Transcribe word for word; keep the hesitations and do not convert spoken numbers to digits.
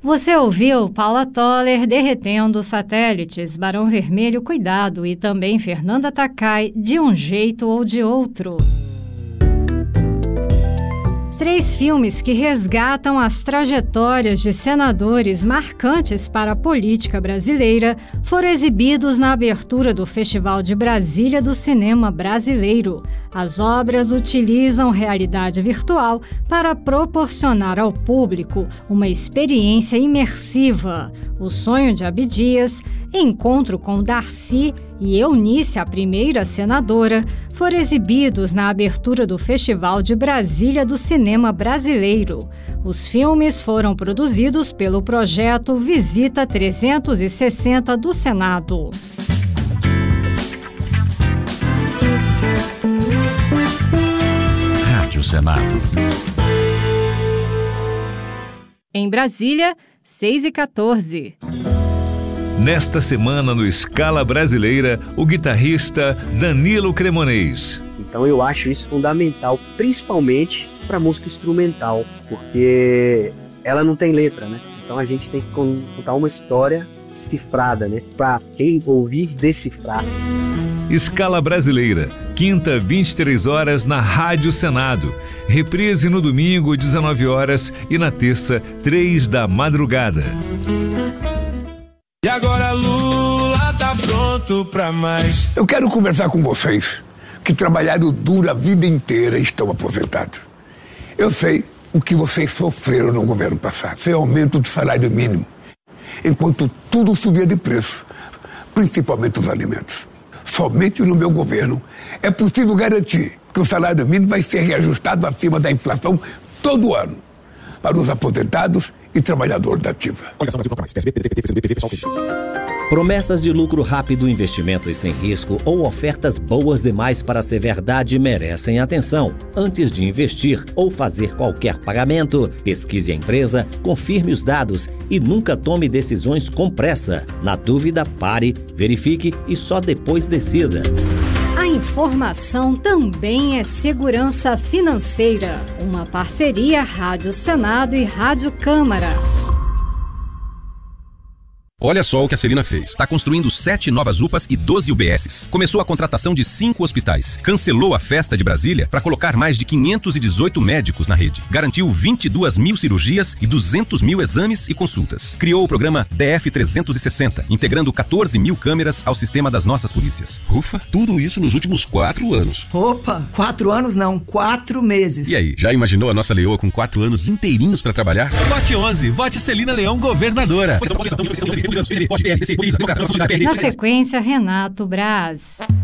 Você ouviu Paula Toller, Derretendo Satélites, Barão Vermelho, Cuidado, e também Fernanda Takai, De um Jeito ou de Outro. Três filmes que resgatam as trajetórias de senadores marcantes para a política brasileira foram exibidos na abertura do Festival de Brasília do Cinema Brasileiro. As obras utilizam realidade virtual para proporcionar ao público uma experiência imersiva. O Sonho de Abdias, Encontro com Darcy e Eunice, a primeira senadora, foram exibidos na abertura do Festival de Brasília do Cinema Brasileiro. Os filmes foram produzidos pelo projeto Visita trezentos e sessenta do Senado. Rádio Senado. Em Brasília, seis e quatorze. Nesta semana, no Escala Brasileira, o guitarrista Danilo Cremonês. Então eu acho isso fundamental, principalmente para música instrumental, porque ela não tem letra, né? Então a gente tem que contar uma história cifrada, né? Para quem ouvir, decifrar. Escala Brasileira, quinta, vinte e três horas, na Rádio Senado. Reprise no domingo, dezenove horas, e na terça, três da madrugada. E agora Lula tá pronto pra mais. Eu quero conversar com vocês que trabalharam duro a vida inteira e estão aposentados. Eu sei o que vocês sofreram no governo passado. Foi aumento do salário mínimo, enquanto tudo subia de preço, principalmente os alimentos. Somente no meu governo é possível garantir que o salário mínimo vai ser reajustado acima da inflação todo ano para os aposentados e trabalhadores da ativa. Promessas de lucro rápido, investimentos sem risco ou ofertas boas demais para ser verdade merecem atenção. Antes de investir ou fazer qualquer pagamento, pesquise a empresa, confirme os dados e nunca tome decisões com pressa. Na dúvida, pare, verifique e só depois decida. A informação também é segurança financeira. Uma parceria Rádio Senado e Rádio Câmara. Olha só o que a Celina fez. Está construindo sete novas U P As e doze U B Ss. Começou a contratação de cinco hospitais. Cancelou a festa de Brasília para colocar mais de quinhentos e dezoito médicos na rede. Garantiu vinte e duas mil cirurgias e duzentos mil exames e consultas. Criou o programa D F trezentos e sessenta, integrando quatorze mil câmeras ao sistema das nossas polícias. Ufa, tudo isso nos últimos quatro anos. Opa, quatro anos não, quatro meses. E aí, já imaginou a nossa leoa com quatro anos inteirinhos para trabalhar? Vote onze, vote Celina Leão, governadora. Na sequência, Renato Braz.